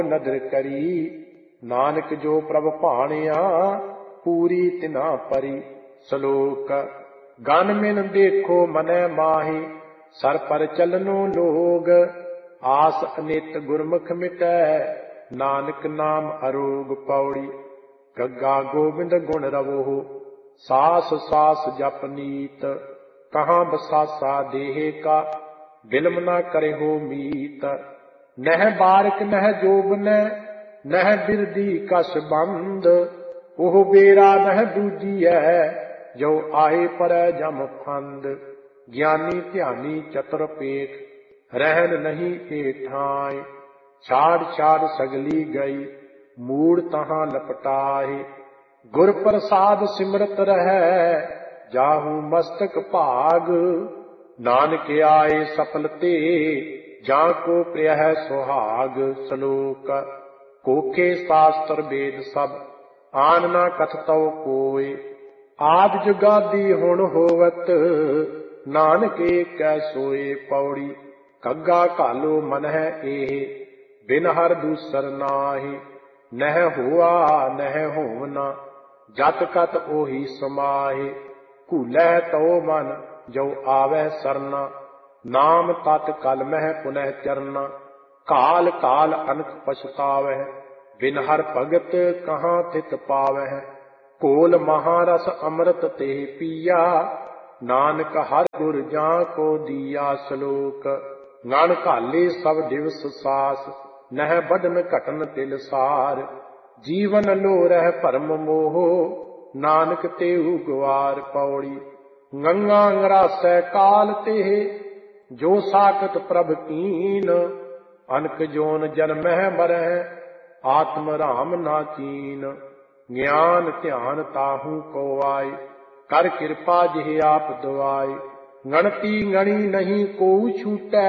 नदर करी, नानक जो प्रभ भाणिया पूरी तिना परी। श्लोक गन मिन देखो मनै माही, सर पर चलनो लोग। आस अनित गुरमुख मिटै, नानक नाम अरोग। पौड़ी गग्गा गोबिंद गुण रवो, सास सास जप नीत। कहाँ बसासा देह का, बिलम न करे हो मीत। नह बारिक नह जोबन, नह बिरदी कस बंद। ओह बेरा नह दूजिए, जो आए पर जम फंद। ज्ञानी ध्यानी चतुर पेख, रहन नहीं एठाए। छाड़ छाड़ सगली गई, मूड़ तहाँ लपटाए। गुर प्रसाद सिमरत रहे, जाहू मस्तक भाग। नानक आए सफल ते, जाको प्रिय है सुहाग। श्लोक कोखे शास्त्र वेद सब, आन ना कथतौ कोय। आद जुगादी हुण होवत, नानक कै सोए। पौड़ी कग्गा कालो मन है एह, बिन हर दूसर नाहि। नह हुआ नह होवना, जत कत ओही समाहे। भूलै तो मन जो आवे सरना, नाम तत् कल मह पुनः चरना। काल काल अनक पछतावह, बिन हर भगत कहाँ थित पावह। कोल महारस अमृत ते पिया, नानक हर गुर जाको दिया। श्लोक गण घाले सब दिवस सास, नह बदन घटन तिल सार। जीवन लो रह भरम मोह, नानक तेहु गुआर। पौड़ी गंगा अंगरासै काल तेह, जो साकत प्रभ कीन। अनक जोन जन्मह मरह, आत्म राम ना चीन। ज्ञान ध्यान ताहू को आय, कर कृपा जिह आप दुआय। गणती गणी नहीं को छूटै,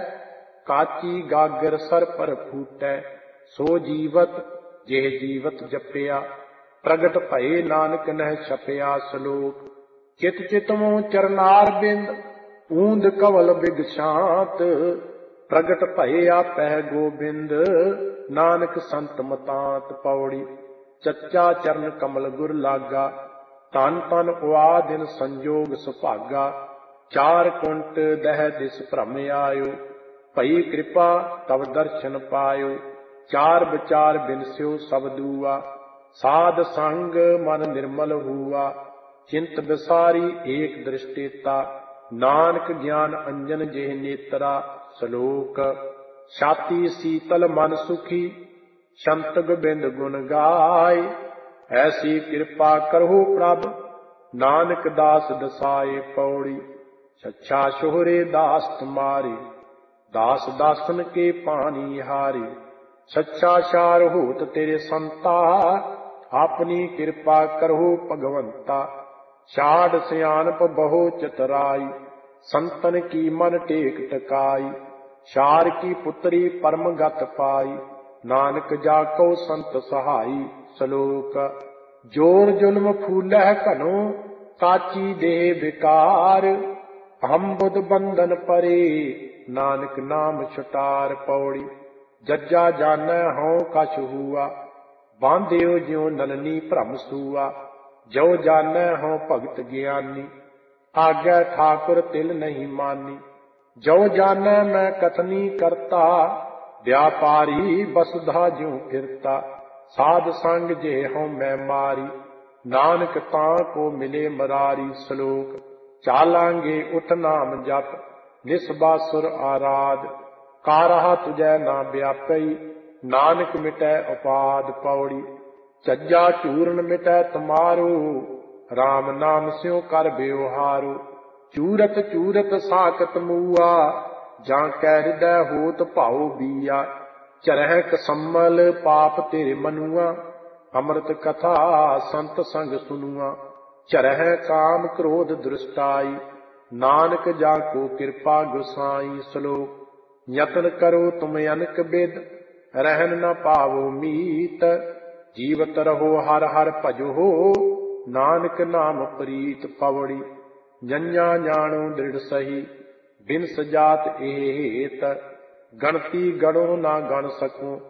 काची गागर सर पर फूटै। सो जीवत जिह जीवत जपया, प्रगट भये नानक नह छपया। श्लोक चित चितवों चरनार बिंद, ऊंद कवल बिग शांत। प्रगट भये आपै गोबिंद, नानक संत मतांत। पौड़ी चच्चा चरण कमल गुर लागा, तन तन उआ दिन संजोग सुभागा। चार कुंट दह दिस भ्रम आयो, भई कृपा तव दर्शन पायो। चार विचार बिनस्यो सब दूआ, साध संग मन निर्मल हुआ। चिंत विसारी एक दृष्टिता, नानक ज्ञान अंजन जेह नेत्रा। श्लोक छाती शीतल मन सुखी, संत गोबिंद गुण गाय। ऐसी कृपा करहु प्रभ, नानक दास दसाए। पौड़ी सच्चा शोहरे दास तुम्हारे, दास दासन के पानी हारे। सच्चा सार होत तेरे संता, अपनी कृपा करहु भगवंता। छाड़ सियानप बहु चतुराई, संतन की मन टेक टकाई। सार की पुत्री परम गत पाई, नानक जाको संत सहाई। श्लोक जोर जुल्म फूलह घनो, काची देह विकार। हम बुध बंधन परे, नानक नाम छुटार। पौड़ी जज्जा जानै हਉ कछ हुआ, बांधियो ज्यों नलनी भ्रम सूआ। जो जानै हਉ भगत ज्ञानी, आज्ञा ठाकुर तिल नहीं मानी। जो जानै मैं कथनी करता, व्यापारी वसुधा ज्यों फिरता। साध संग जे हूँ मैं मारी, नानक तां को मिले मरारी। श्लोक चालांगे उठ नाम जप, निस्बासुर आराध। कारहा तुझै ना व्यापई, नानक मिटै उपाद। पौड़ी झज्जा चूर्ण मिटै तुम्हारो, राम नाम स्यों कर व्यवहारो। चूरत चूरत साकत मूआ, जां कै हृदय होत भाओ बीया। चरह कसम्मल पाप तेरे मनुआ, अमृत कथा संत संग सुनुआ। चरह काम क्रोध दृष्टाई, नानक जाको कृपा गुसाई। श्लोक यत्न करो तुम अनक बिद, रहन न पावो मीत। जीवत रहो हर हर भजो, नानक नाम प्रीत। पवड़ी जन्या जानो दृढ़ सही, बिन सजात एह हेत। गणती गणो ना गण सकूं,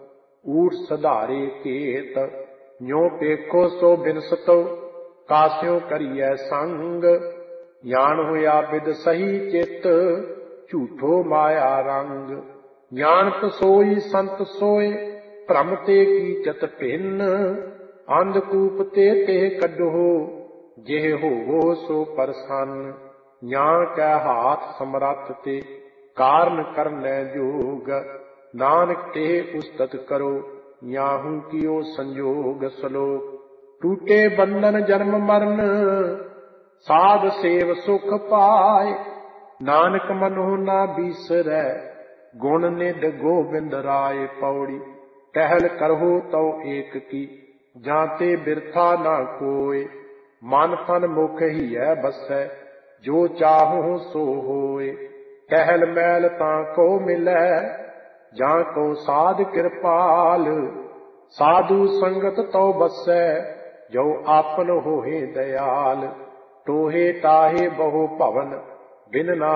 ਊਠ ਸਧਾਰੇ ਕੇਤ, ਜੋ ਪੇਖੋ ਸੋ ਬਿਨਸਤੋ, ਕਾਸਿਓ ਕਰੀਐ ਸੰਗ। ਗਿਆਨ ਹੋਇਆ ਬਿਦ ਸਹੀ ਚਿੱਤ, ਝੂਠੋ ਮਾਇਆ ਰੰਗ। ਗਿਆਨਤ ਸੋਈ ਸੰਤ ਸੋਏ, ਭ੍ਰਮ ਤੇ ਕੀਚਤ ਭਿੰਨ। ਅੰਧਕੂਪ ਤੇ ਤੇ ਕੱਢੋ, ਜਿਹ ਹੋਵੋ ਸੋ ਪ੍ਰਸੰਨ। ਜਾਂ ਕੈ ਹਾਥ ਸਮਰੱਥ ਤੇ, ਕਾਰਨ ਕਰਨੈ ਜੋਗ। ਨਾਨਕ ਤੇ ਉਸਤਤ ਕਰੋ, ਯਾਹੂ ਕੀਓ ਸੰਜੋਗ। ਸ਼ਲੋਕ। ਟੂਟੇ ਬੰਧਨ ਜਨਮ ਮਰਨ, ਸਾਧ ਸੇਵ ਸੁਖ ਪਾਏ। ਨਾਨਕ ਮਨਹੁ ਨਾ ਬੀਸਰੈ, ਗੁਣ ਨਿਧ ਗੋਬਿੰਦ ਰਾਏ। ਪੌੜੀ। ਟਹਿਲ ਕਰਹੁ ਤਉ ਏਕ ਕੀ, ਜਾਂ ਤੇ ਬਿਰਥਾ ਨਾ ਕੋਇ। ਮਨ ਤਨ ਮੁਖ ਹੀਐ ਬਸੈ, ਜੋ ਚਾਹੁ ਸੋ ਹੋਏ। ਟਹਿਲ ਮੈਲ ਤਾਂ ਕੋ ਮਿਲੈ, ਜਾਂ ਕੋ ਸਾਧ ਕਿਰਪਾਲ। ਸਾਧੂ ਸੰਗਤ ਤਉ ਬਸੈ, ਜੋ ਆਪਨ ਹੋਏ ਦਇਆਲ। ਟੋਹੇ ਟਾਹੇ ਬਹੁ ਭਵਨ, ਬਿਨ ਨਾ